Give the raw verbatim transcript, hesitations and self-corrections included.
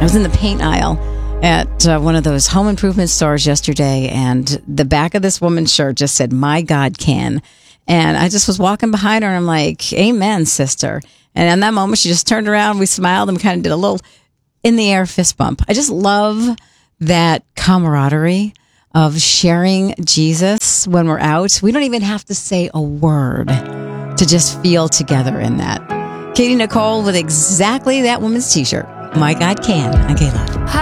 was in the paint aisle at uh, one of those home improvement stores yesterday, and the back of this woman's shirt just said, "My God can." And I just was walking behind her, and I'm like, "Amen, sister." And in that moment, she just turned around, we smiled, and kind of did a little in the air fist bump. I just love that camaraderie of sharing Jesus when we're out. We don't even have to say a word to just feel together in that. Katie Nicole with exactly that woman's t-shirt. My God can. On K-Love.